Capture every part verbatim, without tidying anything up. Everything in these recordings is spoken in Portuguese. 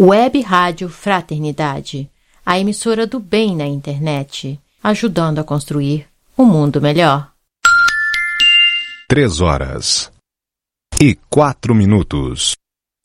Web Rádio Fraternidade, a emissora do bem na internet, ajudando a construir um mundo melhor. Três horas e quatro minutos.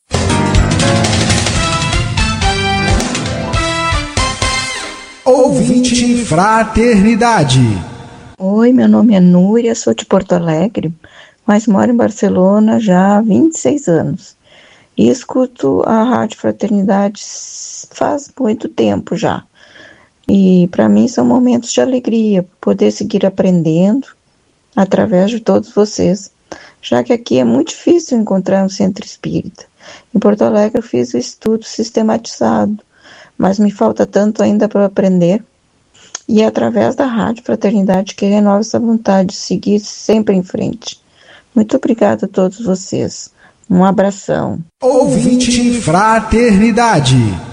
Ouvinte Fraternidade. Oi, meu nome é Núria, sou de Porto Alegre, mas moro em Barcelona já há vinte e seis anos. E escuto a Rádio Fraternidade faz muito tempo já. E para mim são momentos de alegria, poder seguir aprendendo através de todos vocês, já que aqui é muito difícil encontrar um centro espírita. Em Porto Alegre eu fiz o estudo sistematizado, mas me falta tanto ainda para aprender. E é através da Rádio Fraternidade que renova essa vontade de seguir sempre em frente. Muito obrigada a todos vocês. Um abração. Ouvinte Fraternidade.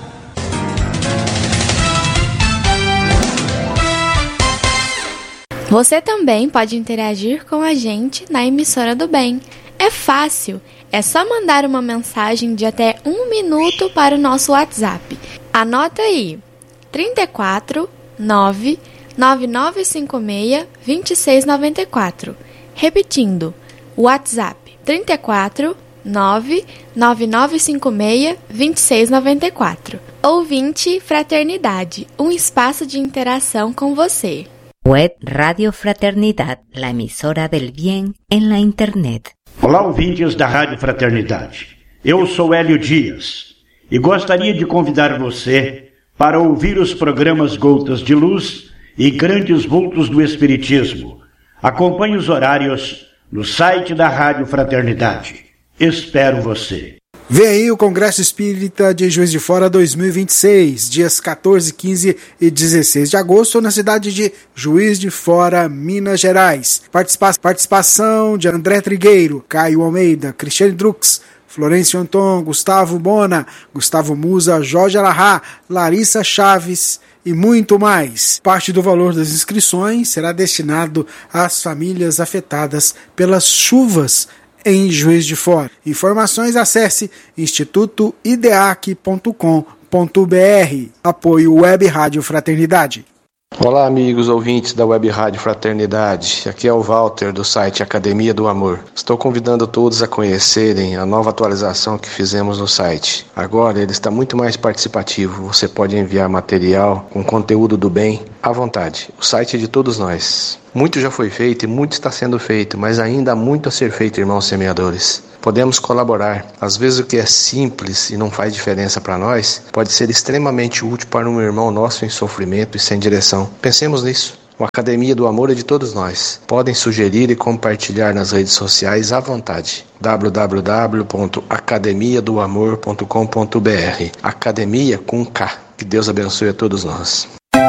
Você também pode interagir com a gente na emissora do bem. É fácil, é só mandar uma mensagem de até um minuto para o nosso WhatsApp. Anota aí, trinta e quatro, nove, nove nove cinco seis, dois seis nove quatro. Repetindo, WhatsApp trinta e quatro, nove, nove nove cinco seis, dois seis nove quatro. Ouvinte Fraternidade, um espaço de interação com você. Web Radio Fraternidad, la emisora del bien en la internet. Olá, ouvintes da Rádio Fraternidade. Eu sou Hélio Dias e gostaria de convidar você para ouvir os programas Gotas de Luz e Grandes Vultos do Espiritismo. Acompanhe os horários no site da Rádio Fraternidade. Espero você. Vem aí o Congresso Espírita de Juiz de Fora dois mil e vinte e seis, dias quatorze, quinze e dezesseis de agosto, na cidade de Juiz de Fora, Minas Gerais. Participa- participação de André Trigueiro, Caio Almeida, Cristiane Drux, Florencio Anton, Gustavo Bona, Gustavo Musa, Jorge Alahá, Larissa Chaves e muito mais. Parte do valor das inscrições será destinado às famílias afetadas pelas chuvas em Juiz de Fora. Informações, acesse instituto ideac ponto com ponto br. Apoio Web Rádio Fraternidade. Olá, amigos ouvintes da Web Rádio Fraternidade. Aqui é o Walter, do site Academia do Amor. Estou convidando todos a conhecerem a nova atualização que fizemos no site. Agora ele está muito mais participativo. Você pode enviar material com conteúdo do bem à vontade. O site é de todos nós. Muito já foi feito e muito está sendo feito, mas ainda há muito a ser feito, irmãos semeadores. Podemos colaborar. Às vezes o que é simples e não faz diferença para nós, pode ser extremamente útil para um irmão nosso em sofrimento e sem direção. Pensemos nisso. A Academia do Amor é de todos nós. Podem sugerir e compartilhar nas redes sociais à vontade. w w w ponto academia do amor ponto com ponto br. Academia com K. Que Deus abençoe a todos nós.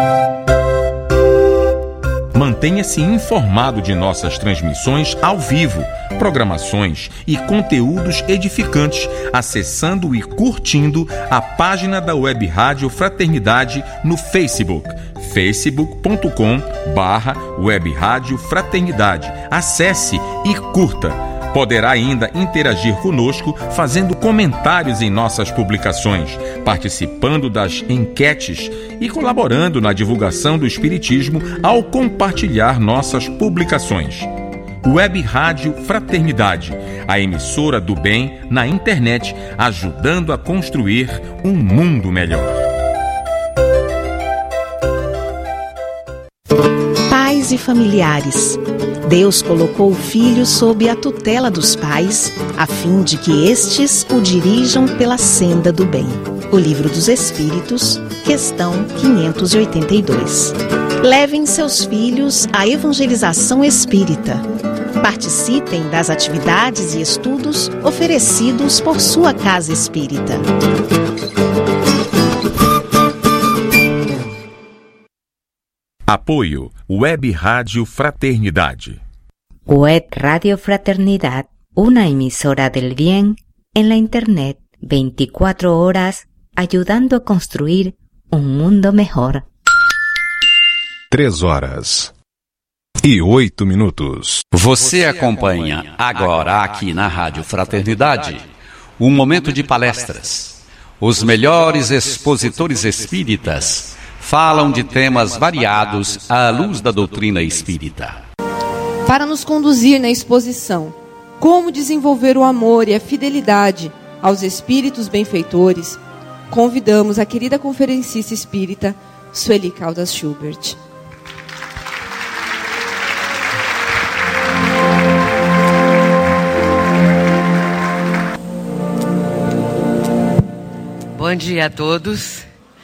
Mantenha-se informado de nossas transmissões ao vivo, programações e conteúdos edificantes, acessando e curtindo a página da Web Rádio Fraternidade no Facebook, facebook ponto com barra Web Rádio Fraternidade. Acesse e curta. Poderá ainda interagir conosco fazendo comentários em nossas publicações, participando das enquetes e colaborando na divulgação do Espiritismo ao compartilhar nossas publicações. Web Rádio Fraternidade, a emissora do bem na internet, ajudando a construir um mundo melhor. Pais e familiares. Deus colocou o filho sob a tutela dos pais, a fim de que estes o dirijam pela senda do bem. O Livro dos Espíritos, questão quinhentos e oitenta e dois. Levem seus filhos à evangelização espírita. Participem das atividades e estudos oferecidos por sua casa espírita. Apoio Web Rádio Fraternidade. Web Radio Fraternidad, una emisora del bien en la internet, veinticuatro horas, ayudando a construir un mundo mejor. Três horas e oito minutos. Você acompanha agora aqui na Rádio Fraternidade um momento de palestras, Os melhores expositores espíritas falam de temas variados à luz da doutrina espírita. Para nos conduzir na exposição, como desenvolver o amor e a fidelidade aos espíritos benfeitores, convidamos a querida conferencista espírita Sueli Caldas Schubert. Bom dia a todos,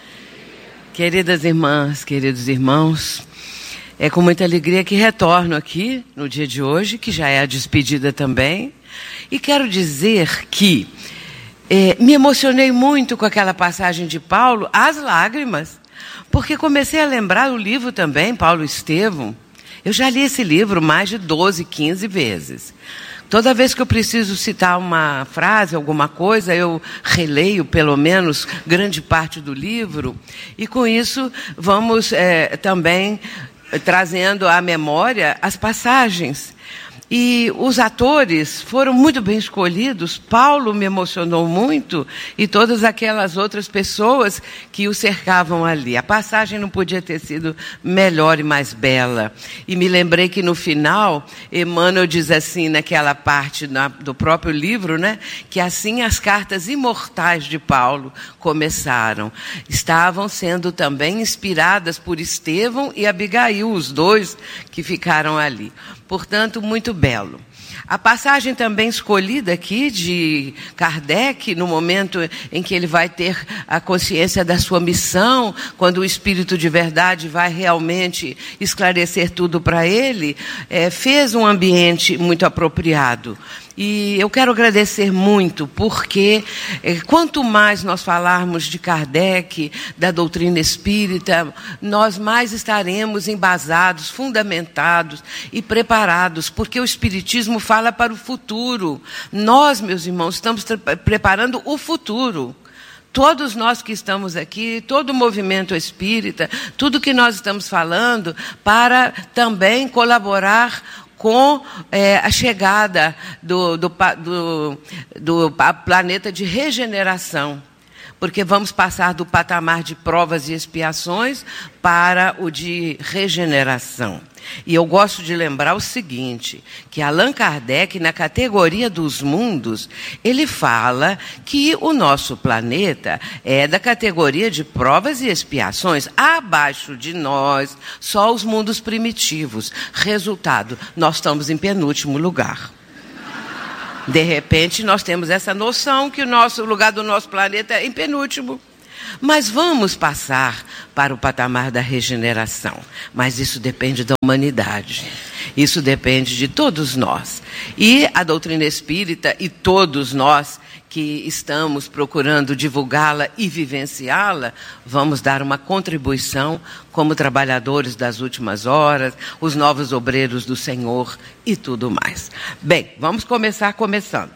queridas irmãs, queridos irmãos. É com muita alegria que retorno aqui no dia de hoje, que já é a despedida também. E quero dizer que é, me emocionei muito com aquela passagem de Paulo, às lágrimas, porque comecei a lembrar o livro também, Paulo Estevão. Eu já li esse livro mais de doze, quinze vezes. Toda vez que eu preciso citar uma frase, alguma coisa, eu releio pelo menos grande parte do livro. E com isso vamos é, também trazendo à memória as passagens. E os atores foram muito bem escolhidos. Paulo me emocionou muito e todas aquelas outras pessoas que o cercavam ali. A passagem não podia ter sido melhor e mais bela. E me lembrei que no final, Emmanuel diz assim, naquela parte na, do próprio livro, né, que assim as cartas imortais de Paulo começaram. Estavam sendo também inspiradas por Estevão e Abigail, os dois que ficaram ali. Portanto, muito belo. A passagem também escolhida aqui de Kardec, no momento em que ele vai ter a consciência da sua missão, quando o Espírito de Verdade vai realmente esclarecer tudo para ele, é, fez um ambiente muito apropriado. E eu quero agradecer muito, porque eh, quanto mais nós falarmos de Kardec, da doutrina espírita, nós mais estaremos embasados, fundamentados e preparados, porque o Espiritismo fala para o futuro. Nós, meus irmãos, estamos preparando o futuro. Todos nós que estamos aqui, todo o movimento espírita, tudo que nós estamos falando, para também colaborar com é, a chegada do, do, do, do planeta de regeneração. Porque vamos passar do patamar de provas e expiações para o de regeneração. E eu gosto de lembrar o seguinte, que Allan Kardec, na categoria dos mundos, ele fala que o nosso planeta é da categoria de provas e expiações. Abaixo de nós, só os mundos primitivos. Resultado, nós estamos em penúltimo lugar. De repente, nós temos essa noção que o nosso o lugar do nosso planeta é em penúltimo. Mas vamos passar para o patamar da regeneração. Mas isso depende da humanidade. Isso depende de todos nós. E a doutrina espírita e todos nós que estamos procurando divulgá-la e vivenciá-la, vamos dar uma contribuição como trabalhadores das últimas horas, os novos obreiros do Senhor e tudo mais. Bem, vamos começar começando.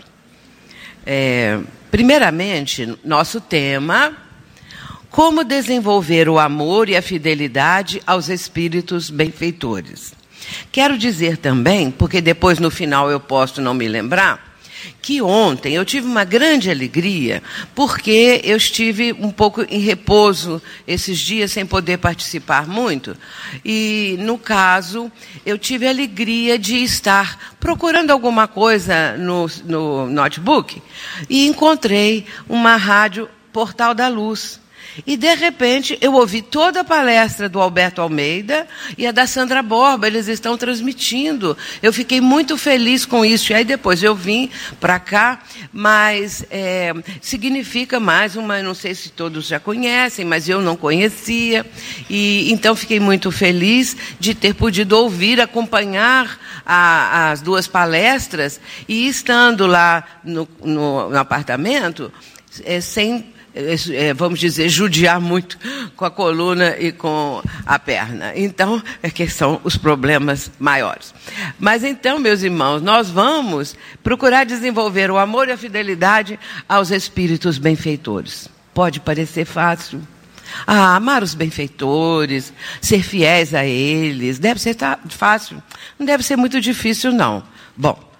É, primeiramente, nosso tema: como desenvolver o amor e a fidelidade aos espíritos benfeitores. Quero dizer também, porque depois no final eu posso não me lembrar, que ontem eu tive uma grande alegria, porque eu estive um pouco em repouso esses dias, sem poder participar muito. E, no caso, eu tive a alegria de estar procurando alguma coisa no, no notebook e encontrei uma rádio Portal da Luz. E, de repente, eu ouvi toda a palestra do Alberto Almeida e a da Sandra Borba. Eles estão transmitindo. Eu fiquei muito feliz com isso. E aí, depois, eu vim para cá, mas é, significa mais uma... Não sei se todos já conhecem, mas eu não conhecia. E, então, fiquei muito feliz de ter podido ouvir, acompanhar a, as duas palestras. E, estando lá no, no, no apartamento, é, sem... vamos dizer, judiar muito com a coluna e com a perna. Então, é que são os problemas maiores. Mas então, meus irmãos, nós vamos procurar desenvolver o amor e a fidelidade aos espíritos benfeitores. Pode parecer fácil. Ah, amar os benfeitores, ser fiéis a eles, deve ser fácil. Não deve ser muito difícil, não. Bom,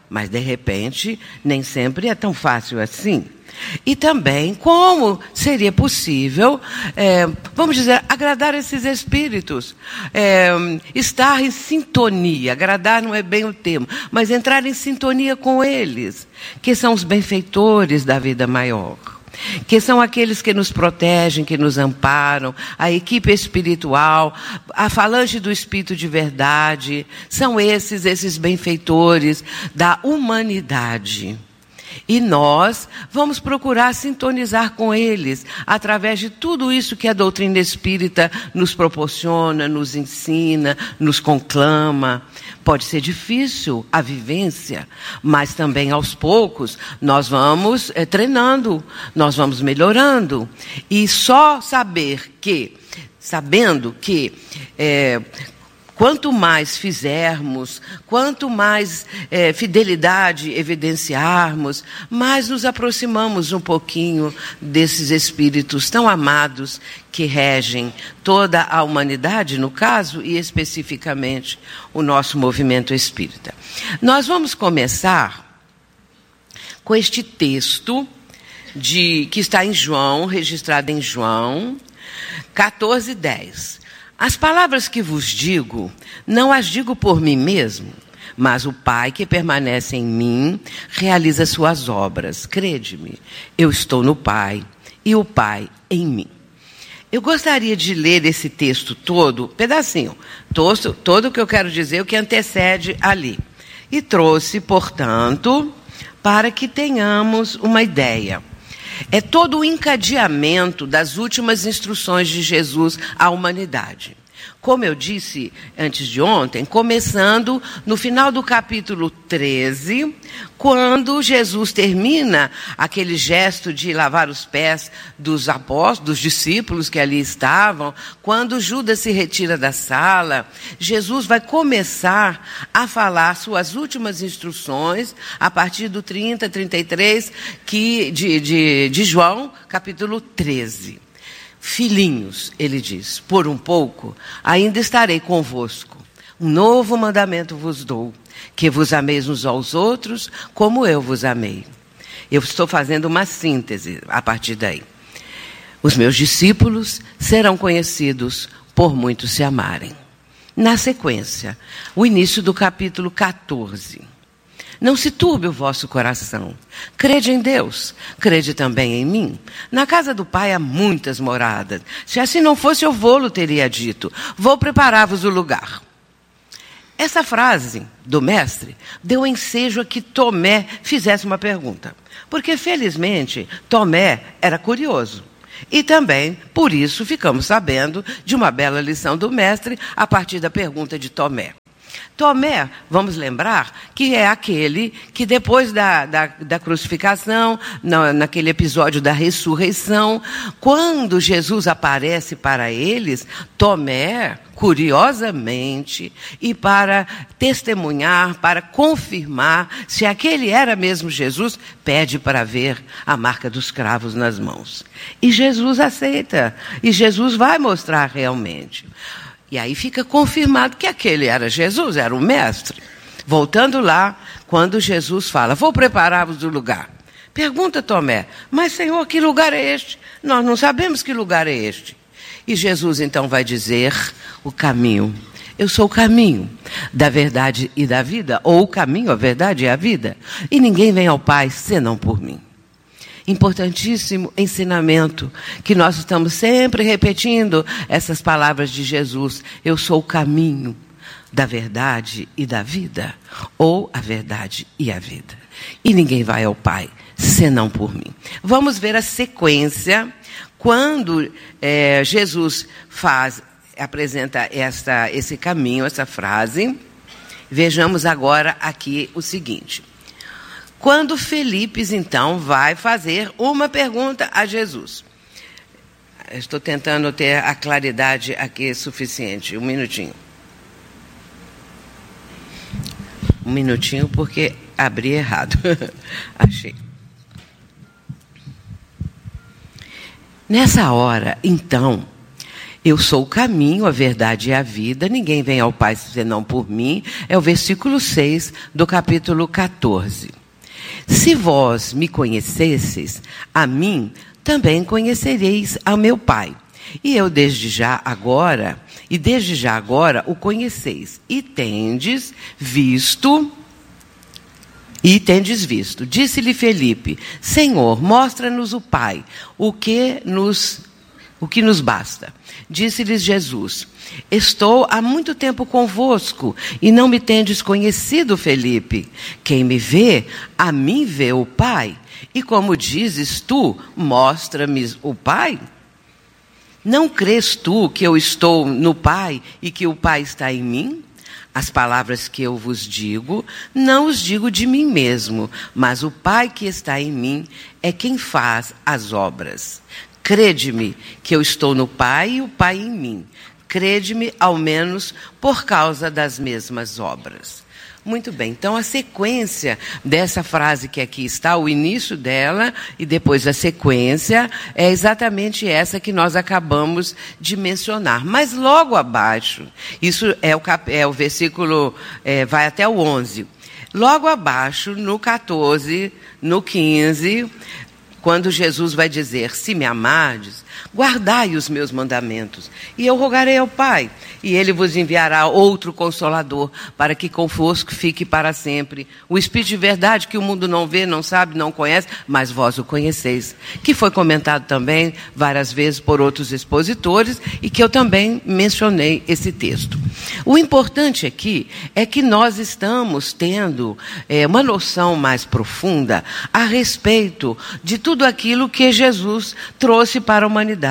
mas, de repente, nem sempre é tão fácil assim. E também como seria possível, é, vamos dizer, agradar esses espíritos, é, estar em sintonia, agradar não é bem o termo, mas entrar em sintonia com eles, que são os benfeitores da vida maior, que são aqueles que nos protegem, que nos amparam, a equipe espiritual, a falange do Espírito de verdade, são esses, esses benfeitores da humanidade. E nós vamos procurar sintonizar com eles, através de tudo isso que a doutrina espírita nos proporciona, nos ensina, nos conclama. Pode ser difícil a vivência, mas também aos poucos nós vamos é, treinando, nós vamos melhorando. E só saber que, sabendo que... É, quanto mais fizermos, quanto mais é, fidelidade evidenciarmos, mais nos aproximamos um pouquinho desses espíritos tão amados que regem toda a humanidade, no caso, e especificamente o nosso movimento espírita. Nós vamos começar com este texto de, que está em João, registrado em João quatorze, dez. As palavras que vos digo, não as digo por mim mesmo, mas o Pai que permanece em mim realiza suas obras. Crede-me, eu estou no Pai e o Pai em mim. Eu gostaria de ler esse texto todo, pedacinho, todo, todo o que eu quero dizer, o que antecede ali. E trouxe, portanto, para que tenhamos uma ideia. É todo o encadeamento das últimas instruções de Jesus à humanidade. Como eu disse antes de ontem, começando no final do capítulo treze, quando Jesus termina aquele gesto de lavar os pés dos apóstolos, dos discípulos que ali estavam, quando Judas se retira da sala, Jesus vai começar a falar suas últimas instruções, a partir do trinta, trinta e três, que, de, de, de João, capítulo treze. Filhinhos, ele diz, por um pouco ainda estarei convosco. Um novo mandamento vos dou, que vos ameis uns aos outros, como eu vos amei. Eu estou fazendo uma síntese a partir daí. Os meus discípulos serão conhecidos por muitos se amarem. Na sequência, o início do capítulo quatorze. Não se turbe o vosso coração. Crede em Deus, crede também em mim. Na casa do Pai há muitas moradas. Se assim não fosse, eu vou-lo teria dito. Vou preparar-vos o lugar. Essa frase do mestre deu ensejo a que Tomé fizesse uma pergunta. Porque, felizmente, Tomé era curioso. E também, por isso, ficamos sabendo de uma bela lição do mestre a partir da pergunta de Tomé. Tomé, vamos lembrar, que é aquele que depois da, da, da crucificação, na, naquele episódio da ressurreição, quando Jesus aparece para eles, Tomé, curiosamente, e para testemunhar, para confirmar se aquele era mesmo Jesus, pede para ver a marca dos cravos nas mãos. E Jesus aceita, e Jesus vai mostrar realmente. E aí fica confirmado que aquele era Jesus, era o mestre. Voltando lá, quando Jesus fala, vou preparar-vos o lugar. Pergunta Tomé, mas Senhor, que lugar é este? Nós não sabemos que lugar é este. E Jesus então vai dizer o caminho. Eu sou o caminho da verdade e da vida, ou o caminho, a verdade e a vida. E ninguém vem ao Pai senão por mim. Importantíssimo ensinamento, que nós estamos sempre repetindo essas palavras de Jesus. Eu sou o caminho da verdade e da vida, ou a verdade e a vida. E ninguém vai ao Pai, senão por mim. Vamos ver a sequência, quando é, Jesus faz, apresenta esta, esse caminho, essa frase. Vejamos agora aqui o seguinte. Quando Felipe, então, vai fazer uma pergunta a Jesus. Estou tentando ter a claridade aqui suficiente. Um minutinho. Um minutinho, porque abri errado. Achei. Nessa hora, então, Eu sou o caminho, a verdade e a vida, ninguém vem ao Pai senão por mim. É o versículo seis do capítulo catorze. Se vós me conhecesseis, a mim também conhecereis ao meu Pai. E eu desde já agora, e desde já agora o conheceis, e tendes visto... E tendes visto. Disse-lhe Felipe: Senhor, mostra-nos o Pai, o que nos, o que nos basta. Disse-lhes Jesus: Estou há muito tempo convosco, e não me tendes conhecido, Felipe. Quem me vê, a mim vê o Pai. E como dizes tu, mostra-me o Pai? Não crês tu que eu estou no Pai e que o Pai está em mim? As palavras que eu vos digo, não os digo de mim mesmo, mas o Pai que está em mim é quem faz as obras. Crede-me que eu estou no Pai e o Pai em mim. Crede-me, ao menos, por causa das mesmas obras. Muito bem, então a sequência dessa frase que aqui está, o início dela e depois a sequência, é exatamente essa que nós acabamos de mencionar. Mas logo abaixo, isso é o, cap, é o versículo, é, vai até o onze. Logo abaixo, no catorze, no quinze, quando Jesus vai dizer: se me amardes, guardai os meus mandamentos, e eu rogarei ao Pai, e ele vos enviará outro Consolador, para que convosco fique para sempre, o Espírito de verdade, que o mundo não vê, não sabe, não conhece, mas vós o conheceis. Que foi comentado também várias vezes por outros expositores, e que eu também mencionei esse texto. O importante aqui é que nós estamos tendo é, uma noção mais profunda a respeito de tudo aquilo que Jesus trouxe para a humanidade.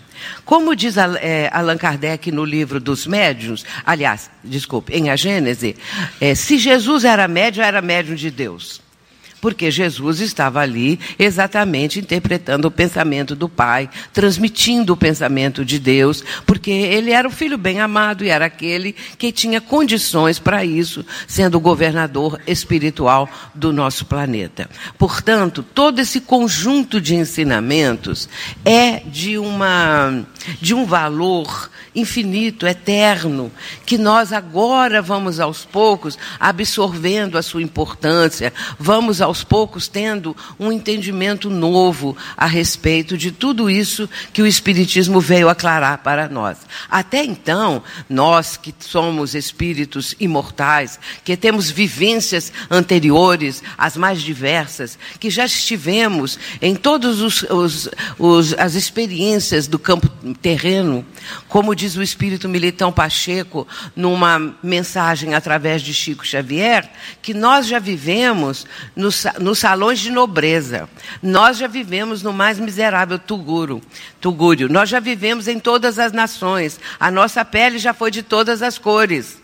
Como diz é, Allan Kardec no livro dos médiuns, aliás, desculpe, em A Gênese, é, se Jesus era médium, era médium de Deus. Porque Jesus estava ali exatamente interpretando o pensamento do Pai, transmitindo o pensamento de Deus, porque ele era o Filho bem amado e era aquele que tinha condições para isso, sendo o governador espiritual do nosso planeta. Portanto, todo esse conjunto de ensinamentos é de, uma, de um valor infinito, eterno, que nós agora vamos aos poucos absorvendo a sua importância, vamos aos poucos tendo um entendimento novo a respeito de tudo isso que o Espiritismo veio aclarar para nós. Até então, nós que somos espíritos imortais, que temos vivências anteriores, as mais diversas, que já estivemos em todas os, os, os, as experiências do campo terreno, como diz o Espírito Militão Pacheco, numa mensagem através de Chico Xavier, que nós já vivemos nos, nos salões de nobreza, nós já vivemos no mais miserável tuguro, tugúrio, nós já vivemos em todas as nações, a nossa pele já foi de todas as cores.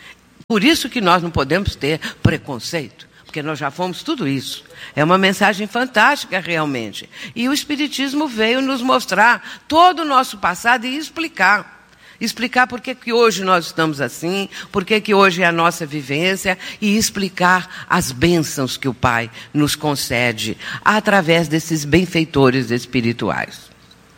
Por isso que nós não podemos ter preconceito, porque nós já fomos tudo isso. É uma mensagem fantástica, realmente. E o Espiritismo veio nos mostrar todo o nosso passado e explicar. Explicar por que que hoje nós estamos assim, por que que hoje é a nossa vivência, e explicar as bênçãos que o Pai nos concede através desses benfeitores espirituais.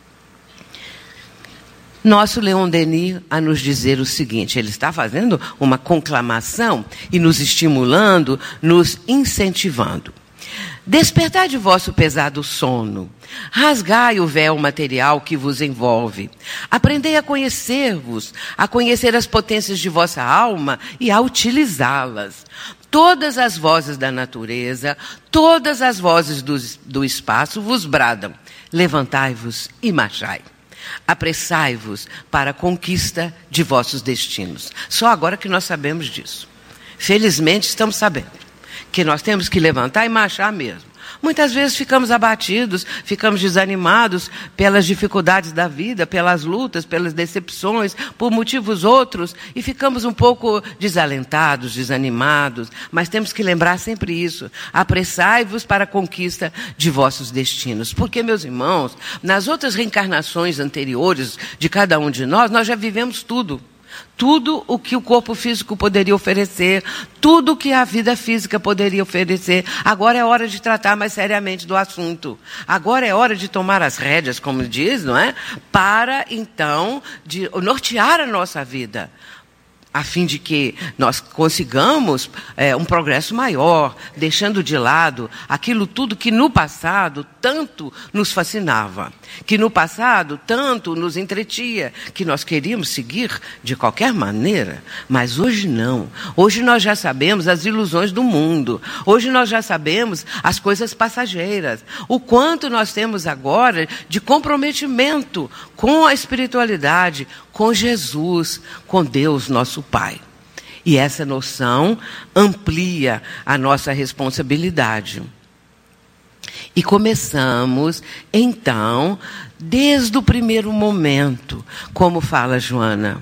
Nosso Leon Denis a nos dizer o seguinte, ele está fazendo uma conclamação e nos estimulando, nos incentivando. Despertai de vosso pesado sono, rasgai o véu material que vos envolve, aprendei a conhecer-vos, a conhecer as potências de vossa alma e a utilizá-las. Todas as vozes da natureza, todas as vozes do, do espaço vos bradam, levantai-vos e marchai. Apressai-vos para a conquista de vossos destinos. Só agora que nós sabemos disso. Felizmente estamos sabendo que nós temos que levantar e marchar mesmo. Muitas vezes ficamos abatidos, ficamos desanimados pelas dificuldades da vida, pelas lutas, pelas decepções, por motivos outros, e ficamos um pouco desalentados, desanimados, mas temos que lembrar sempre isso. Apressai-vos para a conquista de vossos destinos. Porque, meus irmãos, nas outras reencarnações anteriores de cada um de nós, nós já vivemos tudo. Tudo o que o corpo físico poderia oferecer, tudo o que a vida física poderia oferecer. Agora é hora de tratar mais seriamente do assunto. Agora é hora de tomar as rédeas, como diz, não é? Para, então, de nortear a nossa vida, a fim de que nós consigamos é, um progresso maior, deixando de lado aquilo tudo que no passado tanto nos fascinava, que no passado tanto nos entretia, que nós queríamos seguir de qualquer maneira, mas hoje não. Hoje nós já sabemos as ilusões do mundo, hoje nós já sabemos as coisas passageiras, o quanto nós temos agora de comprometimento com a espiritualidade, com Jesus, com Deus, nosso Pai. E essa noção amplia a nossa responsabilidade. E começamos, então, desde o primeiro momento, como fala Joana.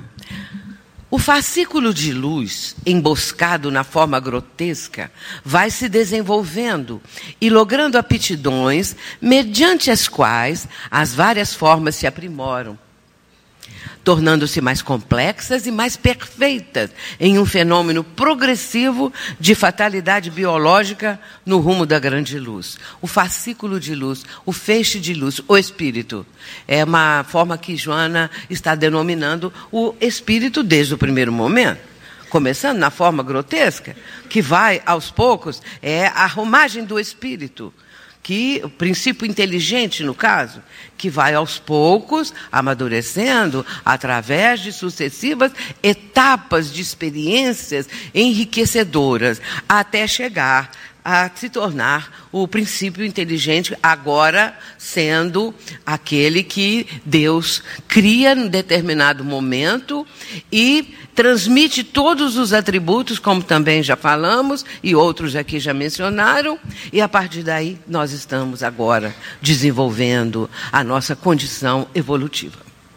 O fascículo de luz, emboscado na forma grotesca, vai se desenvolvendo e logrando aptidões mediante as quais as várias formas se aprimoram, tornando-se mais complexas e mais perfeitas em um fenômeno progressivo de fatalidade biológica no rumo da grande luz. O fascículo de luz, o feixe de luz, o espírito. É uma forma que Joana está denominando o espírito desde o primeiro momento. Começando na forma grotesca, que vai, aos poucos, é a romagem do espírito, que o princípio inteligente, no caso, que vai aos poucos amadurecendo através de sucessivas etapas de experiências enriquecedoras, até chegar a se tornar o princípio inteligente, agora sendo aquele que Deus cria em determinado momento e transmite todos os atributos, como também já falamos, e outros aqui já mencionaram, e a partir daí nós estamos agora desenvolvendo a nossa condição evolutiva.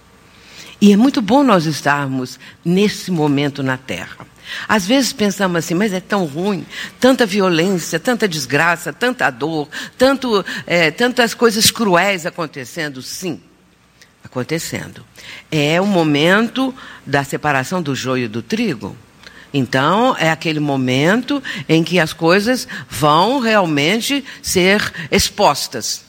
E é muito bom nós estarmos nesse momento na Terra. Às vezes pensamos assim, mas é tão ruim, tanta violência, tanta desgraça, tanta dor, tanto, é, tantas coisas cruéis acontecendo. Sim, acontecendo. É o momento da separação do joio do trigo. Então, é aquele momento em que as coisas vão realmente ser expostas.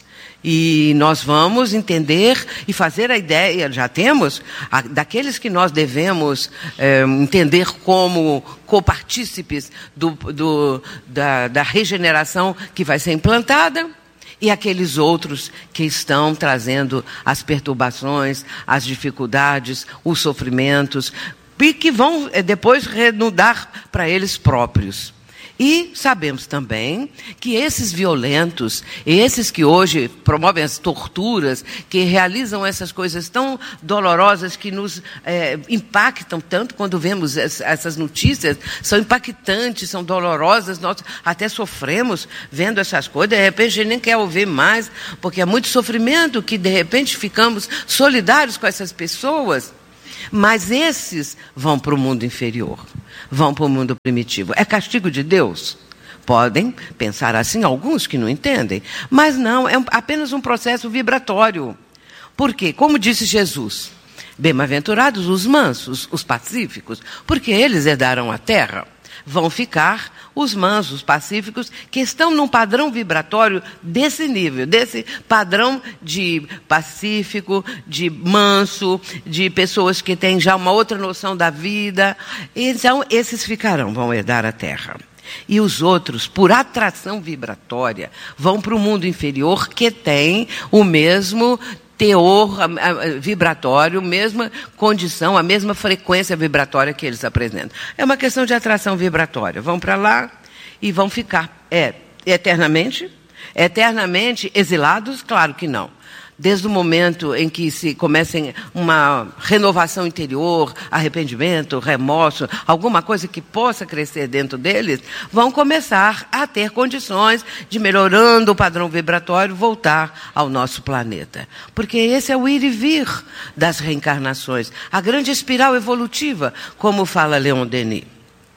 E nós vamos entender e fazer a ideia, já temos, a, daqueles que nós devemos é, entender como copartícipes do, do, da, da regeneração que vai ser implantada, e aqueles outros que estão trazendo as perturbações, as dificuldades, os sofrimentos, e que vão é, depois renudar para eles próprios. E sabemos também que esses violentos, esses que hoje promovem as torturas, que realizam essas coisas tão dolorosas que nos é, impactam tanto quando vemos essas notícias, são impactantes, são dolorosas, nós até sofremos vendo essas coisas, de repente a gente nem quer ouvir mais, porque é muito sofrimento que de repente ficamos solidários com essas pessoas. Mas esses vão para o mundo inferior, vão para o mundo primitivo. É castigo de Deus? Podem pensar assim alguns que não entendem, mas não, é apenas um processo vibratório. Por quê? Como disse Jesus, bem-aventurados os mansos, os pacíficos, porque eles herdarão a terra. Vão ficar os mansos, os pacíficos, que estão num padrão vibratório desse nível, desse padrão de pacífico, de manso, de pessoas que têm já uma outra noção da vida. Então, esses ficarão, vão herdar a terra. E os outros, por atração vibratória, vão para o mundo inferior, que tem o mesmo teor vibratório, mesma condição, a mesma frequência vibratória que eles apresentam. É uma questão de atração vibratória. Vão para lá e vão ficar é, eternamente, eternamente exilados? Claro que não. Desde o momento em que se comecem uma renovação interior, arrependimento, remorso, alguma coisa que possa crescer dentro deles, vão começar a ter condições de, melhorando o padrão vibratório, voltar ao nosso planeta. Porque esse é o ir e vir das reencarnações, a grande espiral evolutiva, como fala Leon Denis.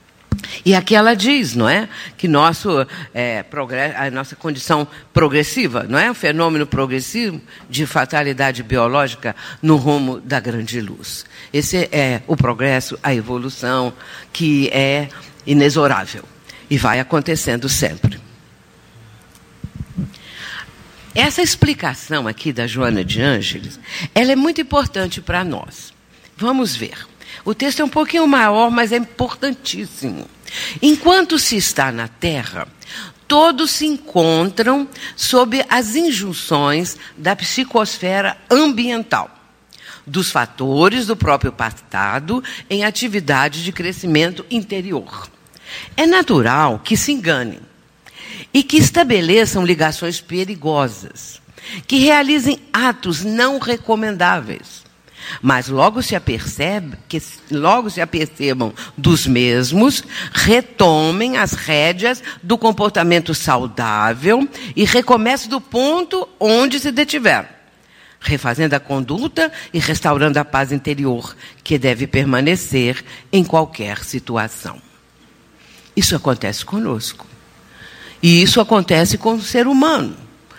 E aqui ela diz, não é, que nosso, é, a nossa condição progressiva, não é, um fenômeno progressivo de fatalidade biológica no rumo da grande luz. Esse é o progresso, a evolução, que é inexorável e vai acontecendo sempre. Essa explicação aqui da Joana de Ângeles, ela é muito importante para nós. Vamos ver. O texto é um pouquinho maior, mas é importantíssimo. Enquanto se está na Terra, todos se encontram sob as injunções da psicosfera ambiental, dos fatores do próprio passado em atividade de crescimento interior. É natural que se enganem e que estabeleçam ligações perigosas, que realizem atos não recomendáveis, mas logo se apercebe, que logo se apercebam dos mesmos, retomem as rédeas do comportamento saudável e recomecem do ponto onde se detiveram, refazendo a conduta e restaurando a paz interior, que deve permanecer em qualquer situação. Isso acontece conosco. E isso acontece com o ser humano.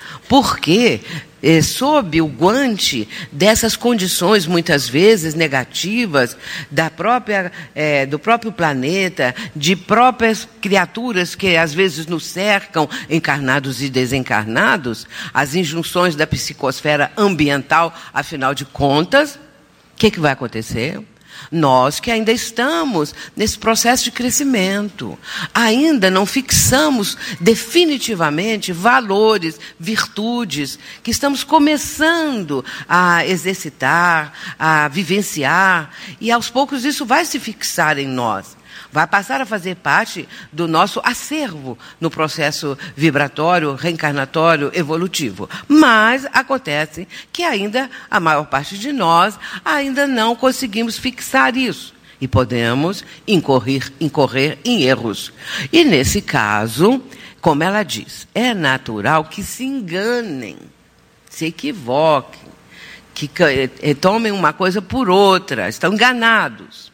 Porque, eh, sob o guante dessas condições, muitas vezes negativas, da própria, eh, do próprio planeta, de próprias criaturas que às vezes nos cercam, encarnados e desencarnados, as injunções da psicosfera ambiental, afinal de contas, o que, que vai acontecer? Nós que ainda estamos nesse processo de crescimento, ainda não fixamos definitivamente valores, virtudes, que estamos começando a exercitar, a vivenciar, e aos poucos isso vai se fixar em nós. Vai passar a fazer parte do nosso acervo no processo vibratório, reencarnatório, evolutivo. Mas acontece que ainda, a maior parte de nós, ainda não conseguimos fixar isso. E podemos incorrer, incorrer em erros. E nesse caso, como ela diz, é natural que se enganem, se equivoquem, que tomem uma coisa por outra, estão enganados.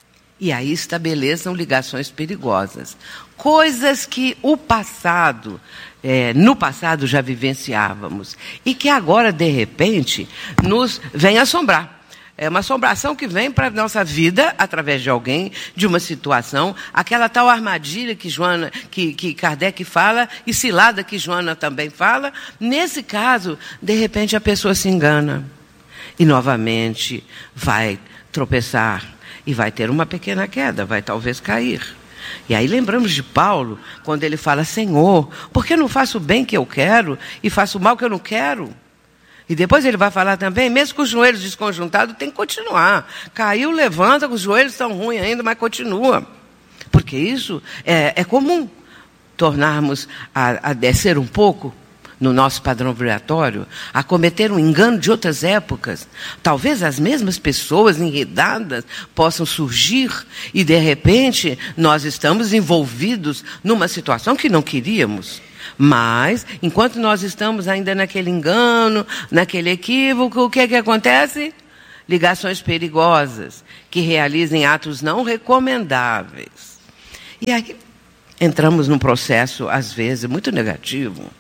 E aí estabeleçam ligações perigosas. Coisas que o passado, é, no passado já vivenciávamos. E que agora, de repente, nos vem assombrar. É uma assombração que vem para a nossa vida, através de alguém, de uma situação. Aquela tal armadilha que, Joana, que, que Kardec fala, e cilada que Joana também fala. Nesse caso, de repente, a pessoa se engana. E, novamente, vai tropeçar. E vai ter uma pequena queda, vai talvez cair. E aí lembramos de Paulo, quando ele fala, Senhor, por que eu não faço o bem que eu quero e faço o mal que eu não quero? E depois ele vai falar também, mesmo com os joelhos desconjuntados, tem que continuar. Caiu, levanta, os joelhos estão ruins ainda, mas continua. Porque isso é, é comum, tornarmos a, a descer um pouco no nosso padrão vibratório, a cometer um engano de outras épocas. Talvez as mesmas pessoas enredadas possam surgir e, de repente, nós estamos envolvidos numa situação que não queríamos. Mas, enquanto nós estamos ainda naquele engano, naquele equívoco, o que é que acontece? Ligações perigosas, que realizem atos não recomendáveis. E aí entramos num processo, às vezes, muito negativo.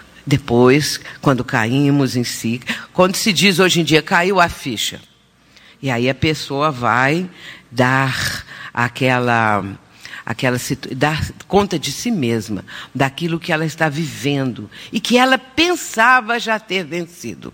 Depois, quando caímos em si, quando se diz hoje em dia, caiu a ficha. E aí a pessoa vai dar aquela, aquela dar conta de si mesma, daquilo que ela está vivendo e que ela pensava já ter vencido.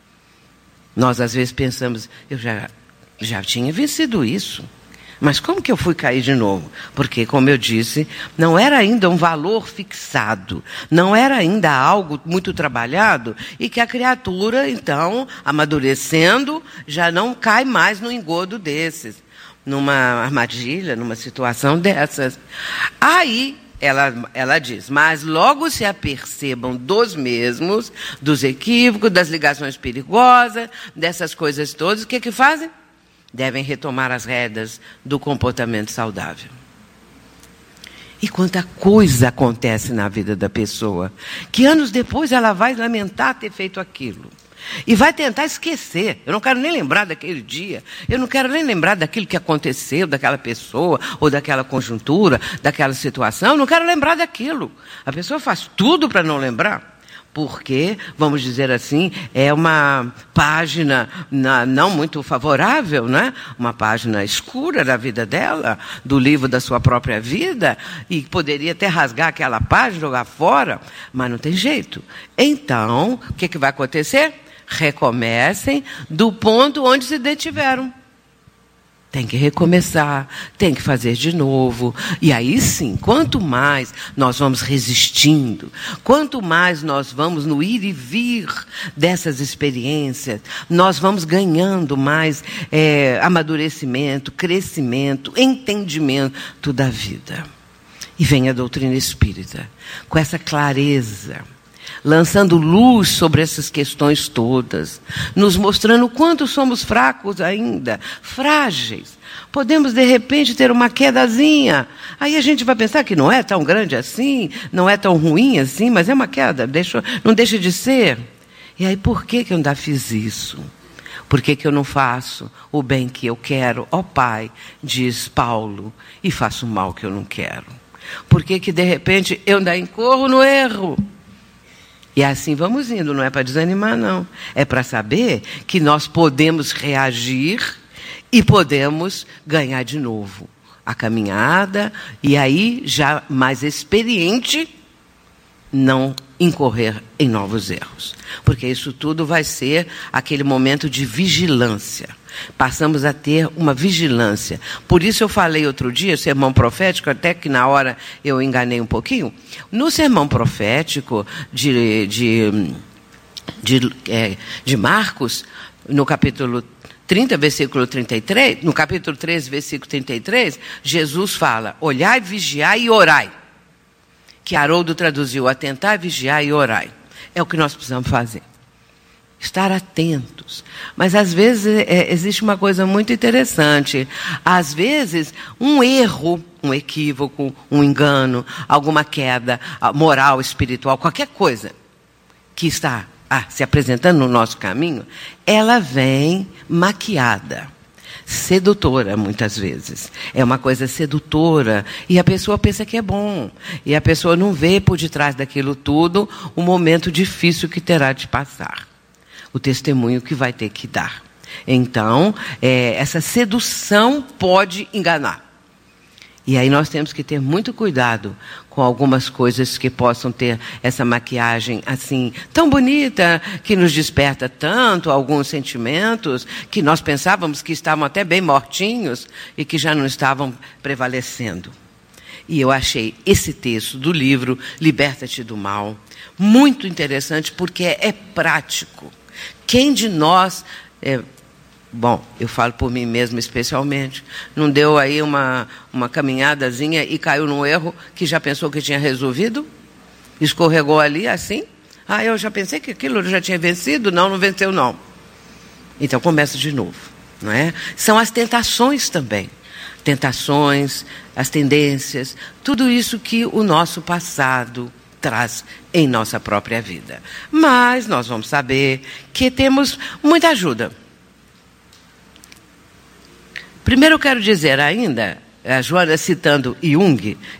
Nós, às vezes, pensamos, eu já, já tinha vencido isso. Mas como que eu fui cair de novo? Porque, como eu disse, não era ainda um valor fixado, não era ainda algo muito trabalhado e que a criatura, então, amadurecendo, já não cai mais no engodo desses, numa armadilha, numa situação dessas. Aí, ela, ela diz, mas logo se apercebam dos mesmos, dos equívocos, das ligações perigosas, dessas coisas todas, o que que fazem? Devem retomar as rédeas do comportamento saudável. E quanta coisa acontece na vida da pessoa, que anos depois ela vai lamentar ter feito aquilo. E vai tentar esquecer. Eu não quero nem lembrar daquele dia. Eu não quero nem lembrar daquilo que aconteceu, daquela pessoa, ou daquela conjuntura, daquela situação. Eu não quero lembrar daquilo. A pessoa faz tudo para não lembrar. Porque, vamos dizer assim, é uma página não muito favorável, né? Uma página escura da vida dela, do livro da sua própria vida, e poderia até rasgar aquela página, jogar fora, mas não tem jeito. Então, o que, que vai acontecer? Recomecem do ponto onde se detiveram. Tem que recomeçar, tem que fazer de novo. E aí sim, quanto mais nós vamos resistindo, quanto mais nós vamos no ir e vir dessas experiências, nós vamos ganhando mais é, amadurecimento, crescimento, entendimento da vida. E vem a doutrina espírita, com essa clareza, lançando luz sobre essas questões todas, nos mostrando o quanto somos fracos ainda, frágeis. Podemos, de repente, ter uma quedazinha. Aí a gente vai pensar que não é tão grande assim, não é tão ruim assim, mas é uma queda, deixa, não deixa de ser. E aí, por que, que eu ainda fiz isso? Por que, que eu não faço o bem que eu quero? Ó Pai, diz Paulo, e faço o mal que eu não quero. Por que, que de repente, eu ainda incorro no erro? E assim vamos indo, não é para desanimar, não. É para saber que nós podemos reagir e podemos ganhar de novo a caminhada, e aí, já mais experiente, não incorrer em novos erros. Porque isso tudo vai ser aquele momento de vigilância. Passamos a ter uma vigilância. Por isso eu falei outro dia, sermão profético, até que na hora eu enganei um pouquinho. No sermão profético de, de, de, é, de Marcos, no capítulo trinta, versículo trinta e três, no capítulo treze, versículo trinta e três, Jesus fala, olhai, vigiai e orai. Que Haroldo traduziu, atentai, vigiai e orai. É o que nós precisamos fazer. Estar atentos. Mas, às vezes, é, existe uma coisa muito interessante. Às vezes, um erro, um equívoco, um engano, alguma queda moral, espiritual, qualquer coisa que está ah, se apresentando no nosso caminho, ela vem maquiada. Sedutora, muitas vezes. É uma coisa sedutora. E a pessoa pensa que é bom. E a pessoa não vê por detrás daquilo tudo o momento difícil que terá de passar. O testemunho que vai ter que dar. Então, é, essa sedução pode enganar. E aí nós temos que ter muito cuidado com algumas coisas que possam ter essa maquiagem assim, tão bonita, que nos desperta tanto alguns sentimentos, que nós pensávamos que estavam até bem mortinhos e que já não estavam prevalecendo. E eu achei esse texto do livro Liberta-te do Mal muito interessante, porque é prático. Quem de nós... É, bom, eu falo por mim mesmo especialmente, não deu aí uma, uma caminhadazinha e caiu num erro que já pensou que tinha resolvido? Escorregou ali assim? Ah, eu já pensei que aquilo já tinha vencido? Não, não venceu não. Então começa de novo, não é? São as tentações também. Tentações, as tendências, tudo isso que o nosso passado traz em nossa própria vida. Mas nós vamos saber que temos muita ajuda. Primeiro eu quero dizer ainda, a Joana citando Jung,